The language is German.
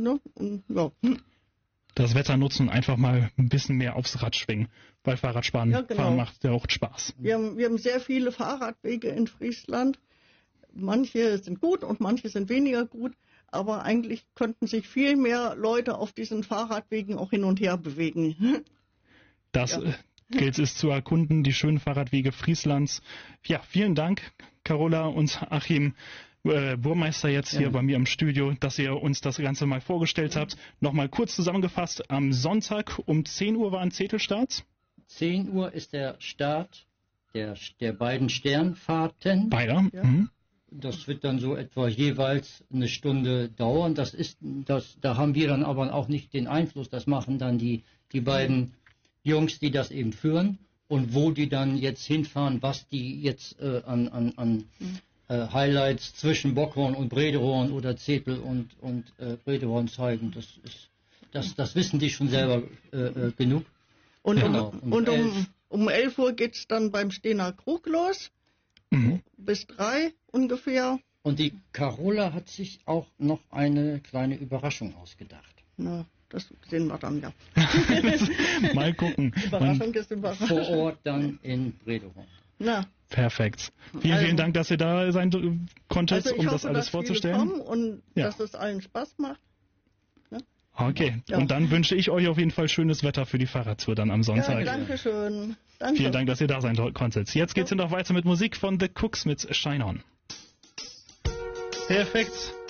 Ne? Und, ja. Das Wetter nutzen und einfach mal ein bisschen mehr aufs Rad schwingen, weil Fahrradfahren fahren macht ja auch Spaß. Wir haben sehr viele Fahrradwege in Friesland. Manche sind gut und manche sind weniger gut, aber eigentlich könnten sich viel mehr Leute auf diesen Fahrradwegen auch hin und her bewegen. Das gilt es zu erkunden, die schönen Fahrradwege Frieslands. Ja, vielen Dank, Carola und Achim, Burmeister jetzt hier bei mir im Studio, dass ihr uns das Ganze mal vorgestellt habt. Nochmal kurz zusammengefasst, am Sonntag um 10 Uhr waren Zetelstarts. 10 Uhr ist der Start der beiden Sternfahrten. Beider. Ja. Mhm. Das wird dann so etwa jeweils eine Stunde dauern. Da haben wir dann aber auch nicht den Einfluss. Das machen dann die beiden Jungs, die das eben führen. Und wo die dann jetzt hinfahren, was die jetzt an Highlights zwischen Bockhorn und Brederohren oder Zetel und Brederohren zeigen, das wissen die schon selber genug. Und, genau. um 11 Uhr geht es dann beim Stehner Krug los. Bis 3 ungefähr. Und die Carola hat sich auch noch eine kleine Überraschung ausgedacht. Na, das sehen wir dann, ja. Mal gucken. Überraschung ist Überraschung. Vor Ort dann in Brederohren. Na. Perfekt. Vielen Dank, dass ihr da sein konntet, also um das alles vorzustellen. Und dass es allen Spaß macht. Ne? Okay, und dann wünsche ich euch auf jeden Fall schönes Wetter für die Fahrradtour dann am Sonntag. Ja, danke schön. Danke. Vielen Dank, dass ihr da sein konntet. Jetzt geht's noch weiter mit Musik von The Cooks mit Shine On. Perfekt.